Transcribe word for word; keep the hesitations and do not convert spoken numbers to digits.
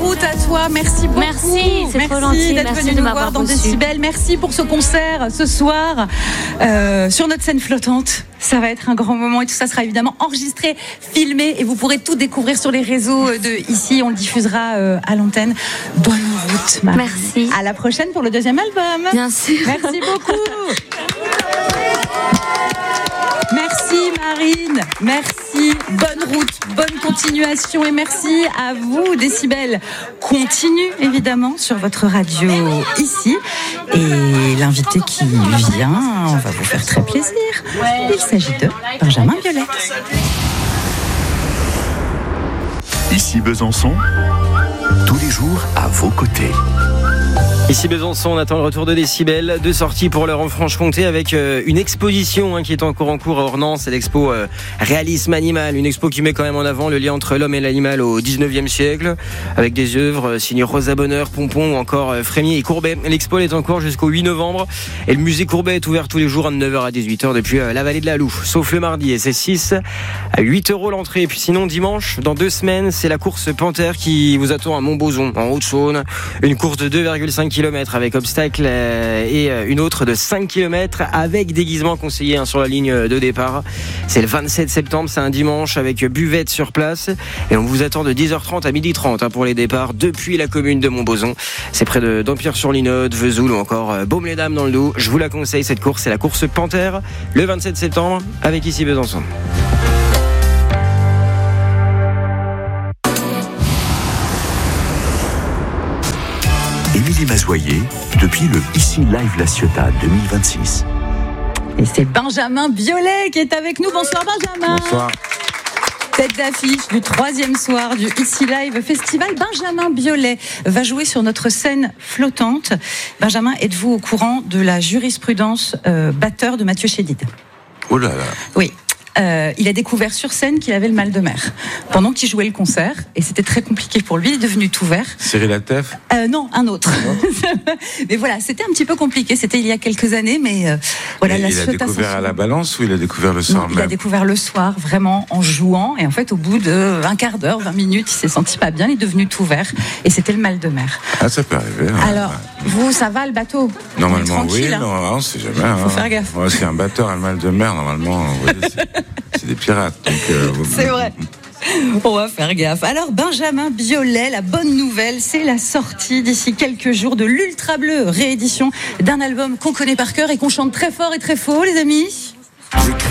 route à toi. Merci beaucoup. Merci, c'est trop gentil. d'être Merci venu de nous m'avoir voir dans reçu. Décibel. Merci pour ce concert ce soir euh, sur notre scène flottante. Ça va être un grand moment et tout ça sera évidemment enregistré, filmé et vous pourrez tout découvrir sur les réseaux de ici. On le diffusera euh, à l'antenne. Bonne route, Marine. Merci. À la prochaine pour le deuxième album. Bien sûr. Merci beaucoup. Merci Marine, merci, bonne route, bonne continuation et merci à vous Décibel. Continue évidemment sur votre radio ici et l'invité qui vient, on va vous faire très plaisir. Il s'agit de Benjamin Biolay. Ici Besançon, tous les jours à vos côtés. Ici Besançon, on attend le retour de Décibel, deux sorties pour l'heure en Franche-Comté avec euh, une exposition hein, qui est encore en cours à Ornans, c'est l'expo euh, Réalisme Animal, une expo qui met quand même en avant le lien entre l'homme et l'animal au dix-neuvième siècle, avec des œuvres euh, signées Rosa Bonheur, Pompon ou encore euh, Frémier et Courbet. L'expo est en cours jusqu'au huit novembre et le musée Courbet est ouvert tous les jours de neuf heures à dix-huit heures depuis euh, la vallée de la Loue, sauf le mardi et c'est six à huit euros l'entrée. Et puis sinon dimanche, dans deux semaines, c'est la course Panthère qui vous attend à Montbozon, en Haute-Saône, une course de deux virgule cinq kilomètres avec obstacle et une autre de cinq kilomètres avec déguisement conseillé hein, sur la ligne de départ. C'est le vingt-sept septembre, c'est un dimanche avec buvette sur place et on vous attend de dix heures trente à midi trente hein, pour les départs depuis la commune de Montbozon. C'est près de Dampierre-sur-Linode, Vesoul ou encore Baume-les-Dames dans le Doubs. Je vous la conseille cette course, c'est la course Panthère le vingt-sept septembre avec ici Besançon. Émilie Mazoyer, depuis le Ici Live La Ciotat deux mille vingt-six. Et c'est Benjamin Biolay qui est avec nous. Bonsoir Benjamin. Bonsoir. Tête d'affiche du troisième soir du Ici Live Festival. Benjamin Biolay va jouer sur notre scène flottante. Benjamin, êtes-vous au courant de la jurisprudence euh, batteur de Mathieu Chédid ? Oh là là. Oui. Euh, il a découvert sur scène qu'il avait le mal de mer pendant qu'il jouait le concert et c'était très compliqué pour lui. Il est devenu tout vert. Cyril Altef ? euh, Non, un autre. Mais voilà, c'était un petit peu compliqué. C'était il y a quelques années, mais euh, voilà. Et la il a Ciotat découvert s'en à la souvient. balance ou il a découvert le soir Non, même ? il a découvert le soir, vraiment en jouant. Et en fait, au bout d'un quart d'heure, vingt minutes, il s'est senti pas bien. Il est devenu tout vert et c'était le mal de mer. Ah, ça peut arriver. Hein. Alors, vous, ça va le bateau ? Normalement, On est tranquille, oui. hein. Non, on sait jamais. Faut hein. faire gaffe. Ouais, si un batteur a le mal de mer, normalement, vous voyez, c'est, c'est des pirates. Donc, euh, vous... C'est vrai. On va faire gaffe. Alors, Benjamin Biolay, la bonne nouvelle, c'est la sortie d'ici quelques jours de l'Ultra Bleu, réédition d'un album qu'on connaît par cœur et qu'on chante très fort et très faux, les amis.